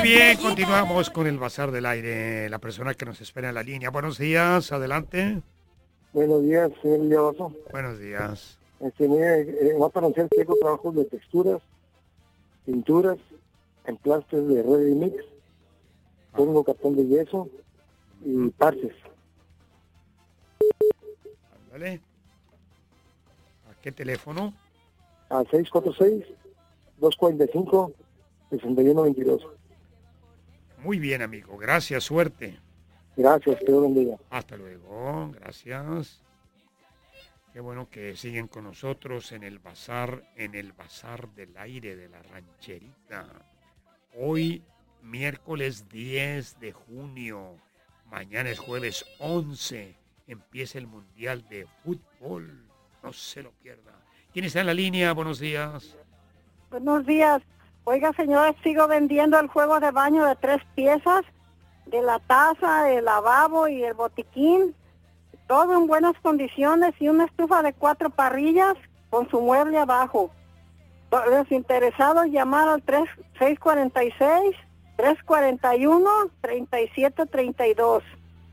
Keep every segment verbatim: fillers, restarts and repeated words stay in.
bien, continuamos con el Bazar del Aire. La persona que nos espera en la línea. Buenos días, adelante. Buenos días, señor Villabazo. Buenos días. Este, mire, eh, va para anunciar que hago trabajos de texturas, pinturas, emplastes de ready mix, pongo cartón de yeso y parches. Ándale. ¿A qué teléfono? A seis cuatro seis, dos cuatro cinco, seis uno dos dos. Muy bien, amigo. Gracias, suerte. Gracias, que Dios bendiga. Hasta luego, gracias. Qué bueno que siguen con nosotros en el bazar, en el Bazar del Aire de la Rancherita. Hoy, miércoles diez de junio, mañana es jueves once, empieza el Mundial de Fútbol. No se lo pierda. ¿Quién está en la línea? Buenos días. Buenos días. Oiga, señora, sigo vendiendo el juego de baño de tres piezas, de la taza, el lavabo y el botiquín, todo en buenas condiciones y una estufa de cuatro parrillas con su mueble abajo. Los interesados llamar al seis cuatro seis, tres cuatro uno, tres siete tres dos.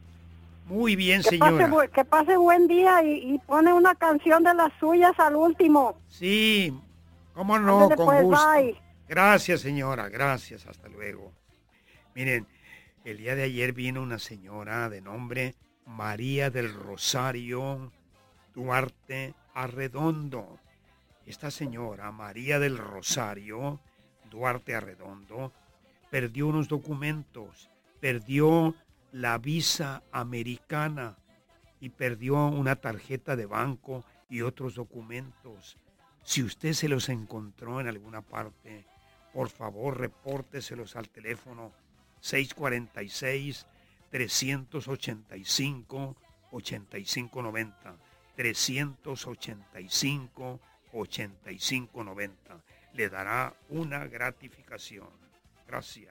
Muy bien, que señora. Pase, que pase buen día y, y pone una canción de las suyas al último. Sí, cómo no, Ándale, con pues, gusto. bye. Gracias, señora, gracias, hasta luego. Miren, el día de ayer vino una señora de nombre María del Rosario Duarte Arredondo. Esta señora, María del Rosario Duarte Arredondo, perdió unos documentos, perdió la visa americana y perdió una tarjeta de banco y otros documentos. Si usted se los encontró en alguna parte, por favor, repórteselos al teléfono seis cuatro seis, tres ocho cinco, ocho cinco nueve cero, tres ocho cinco, ocho cinco nueve cero. Le dará una gratificación. Gracias.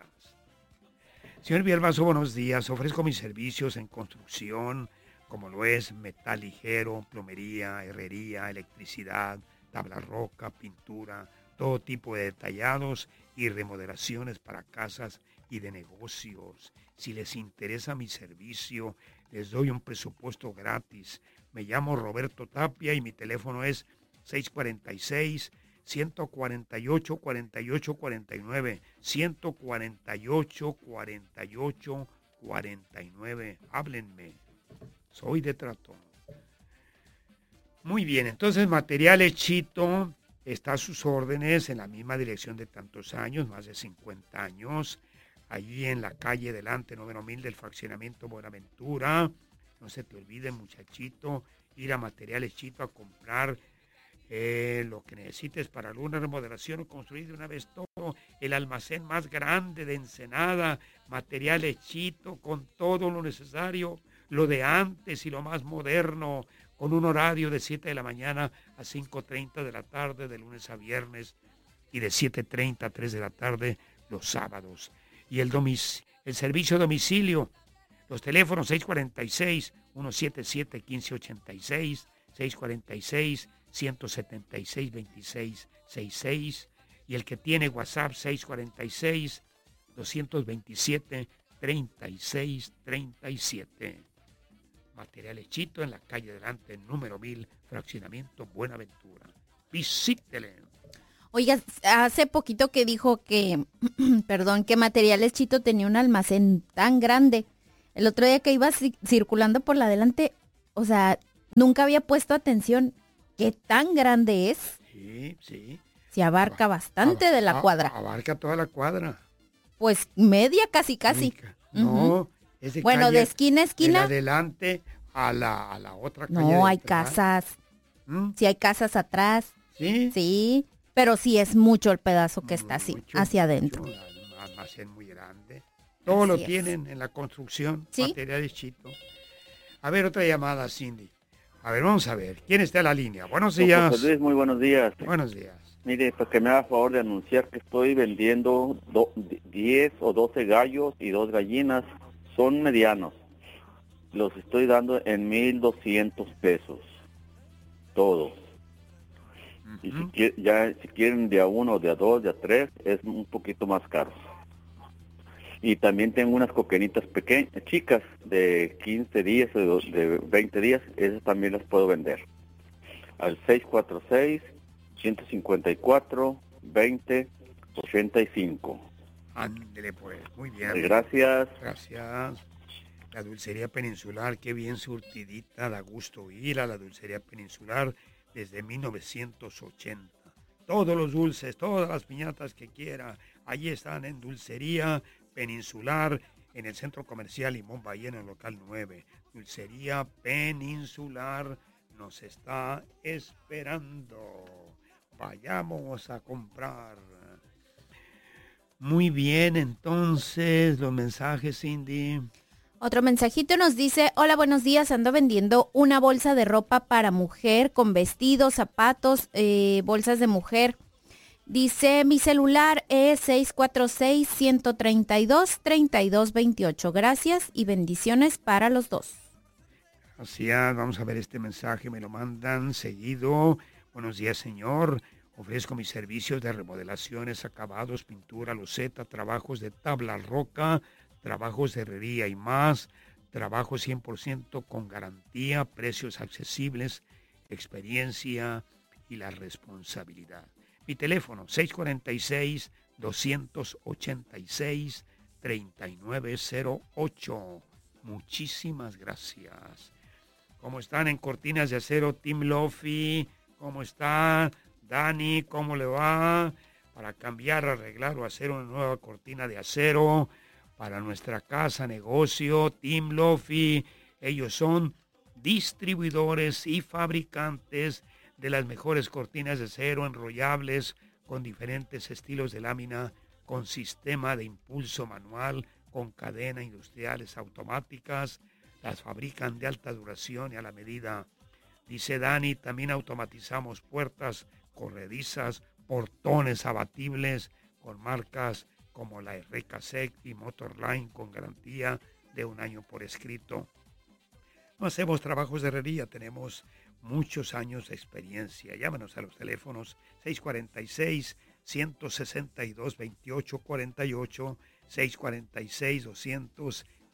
Señor Villalbazo, buenos días. Ofrezco mis servicios en construcción, como lo es metal ligero, plomería, herrería, electricidad, tabla roca, pintura, todo tipo de detallados y remodelaciones para casas y de negocios. Si les interesa mi servicio, les doy un presupuesto gratis. Me llamo Roberto Tapia y mi teléfono es seis cuatro seis, uno cuatro ocho, cuatro ocho cuatro nueve, uno cuatro ocho, cuatro ocho cuatro nueve. Háblenme. Soy de trato. Muy bien, entonces Materiales Chito está a sus órdenes en la misma dirección de tantos años, más de cincuenta años, allí en la calle delante, noveno mil del fraccionamiento Buenaventura. No se te olvide, muchachito, ir a Materiales Chito a comprar eh, lo que necesites para alguna remodelación o construir de una vez todo. El almacén más grande de Ensenada, Materiales Chito, con todo lo necesario, lo de antes y lo más moderno, con un horario de siete de la mañana a cinco treinta de la tarde, de lunes a viernes, y de siete treinta a tres de la tarde los sábados. Y el, domic- el servicio a domicilio, los teléfonos seis cuatro seis, uno siete siete, uno cinco ocho seis, seis cuatro seis, uno siete seis, dos seis seis seis, y el que tiene WhatsApp seis cuatro seis, dos dos siete, tres seis tres siete. Materiales Chito en la calle delante, número mil, fraccionamiento Buenaventura. Visítele. Oiga, hace poquito que dijo que, perdón, que Materiales Chito tenía un almacén tan grande. El otro día que iba ci- circulando por la delante, o sea, nunca había puesto atención qué tan grande es. Sí, sí. Se abarca Aba- bastante aba- de la a- cuadra. Abarca toda la cuadra. Pues media casi casi. Mica. No, Ujú. es de Bueno, calle de esquina a de esquina. la adelante a la, a la otra calle. No, de hay atrás. casas. ¿Mm? Sí hay casas atrás. Sí. Sí, pero sí es mucho el pedazo que está así, Mucho, hacia adentro. mucho, un almacén muy grande. Todo lo Así es. tienen en la construcción, Sí. Materiales Chito. A ver, otra llamada, Cindy. A ver, vamos a ver. ¿Quién está en la línea? Buenos Don días. José Luis, muy buenos días. Buenos días. Mire, pues que me haga favor de anunciar que estoy vendiendo do- diez o doce gallos y dos gallinas. Son medianos. Los estoy dando en mil doscientos pesos. Todos. Y si, Ujú. quie- ya, si quieren de a uno, de a dos, de a tres, es un poquito más caro. Y también tengo unas coquenitas pequeñas, chicas, de quince días, de, de veinte días, esas también las puedo vender. Al seis cuatro seis, uno cinco cuatro, veinte ochenta y cinco. Ándele pues, muy bien. Gracias. Gracias. La Dulcería Peninsular, qué bien surtidita, da gusto ir a la Dulcería Peninsular desde mil novecientos ochenta. Todos los dulces, todas las piñatas que quiera, allí están en Dulcería Peninsular, en el Centro Comercial Limón Bahía, en el local nueve. Dulcería Peninsular nos está esperando. Vayamos a comprar. Muy bien, entonces, los mensajes, Cindy. Otro mensajito nos dice, hola, buenos días, ando vendiendo una bolsa de ropa para mujer con vestidos, zapatos, eh, bolsas de mujer. Dice, mi celular es seis cuatro seis, uno tres dos, tres dos dos ocho. Gracias y bendiciones para los dos. Gracias, vamos a ver este mensaje, me lo mandan seguido. Buenos días, señor. Ofrezco mis servicios de remodelaciones, acabados, pintura, loseta, trabajos de tabla roca, trabajos de herrería y más. Trabajo cien por ciento con garantía, precios accesibles, experiencia y la responsabilidad. Mi teléfono seis cuatro seis, dos ocho seis, tres nueve cero ocho. Muchísimas gracias. ¿Cómo están en Cortinas de Acero, Team Lofi? ¿Cómo está Dani? ¿Cómo le va? Para cambiar, arreglar o hacer una nueva cortina de acero para nuestra casa, negocio, Team Lofi. Ellos son distribuidores y fabricantes de las mejores cortinas de acero enrollables con diferentes estilos de lámina, con sistema de impulso manual, con cadena industriales automáticas. Las fabrican de alta duración y a la medida. Dice Dani, también automatizamos puertas corredizas, portones abatibles con marcas como la R K S E C y Motorline con garantía de un año por escrito. No hacemos trabajos de herrería, tenemos muchos años de experiencia. Llámanos a los teléfonos seis cuatro seis, uno seis dos, dos ocho cuatro ocho, seis cuatro seis, dos uno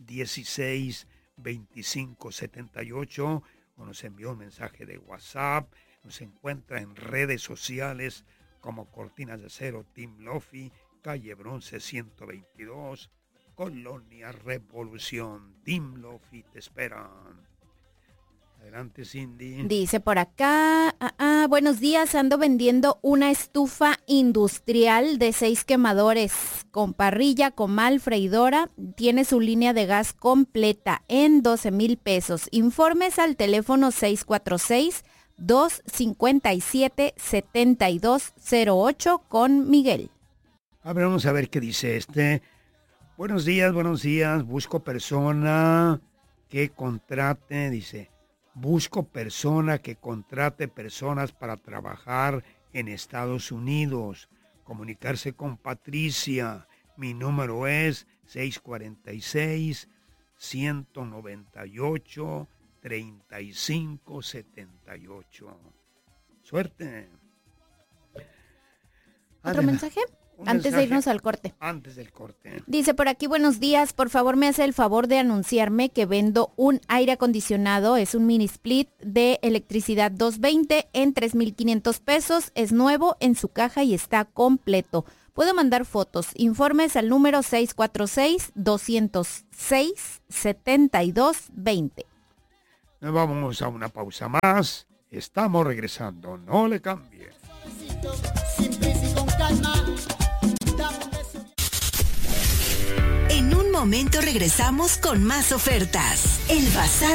seis, dos cinco siete ocho, o nos envió un mensaje de WhatsApp. Nos encuentra en redes sociales como Cortinas de Acero Team Lofi, calle Bronce ciento veintidós, Colonia Revolución. Team Lofi te esperan. Adelante, Cindy. Dice por acá, ah, ah, buenos días, ando vendiendo una estufa industrial de seis quemadores con parrilla, comal, freidora. Tiene su línea de gas completa en doce mil pesos. Informes al teléfono seis cuatro seis, dos cinco siete, siete dos cero ocho con Miguel. A ver, vamos a ver qué dice este. Buenos días, buenos días. Busco persona que contrate, dice. Busco persona que contrate personas para trabajar en Estados Unidos. Comunicarse con Patricia. Mi número es seis cuatro seis, uno nueve ocho, tres cinco siete ocho. Suerte. ¿Otro mensaje? Un Antes mensaje de irnos al corte. Antes del corte. Dice por aquí, buenos días, por favor me hace el favor de anunciarme que vendo un aire acondicionado, es un mini split de electricidad doscientos veinte en tres mil quinientos pesos, es nuevo en su caja y está completo. Puedo mandar fotos, informes al número seis cuatro seis, dos cero seis, siete dos dos cero. Nos vamos a una pausa más, estamos regresando, no le cambie. En un momento regresamos con más ofertas. El Bazar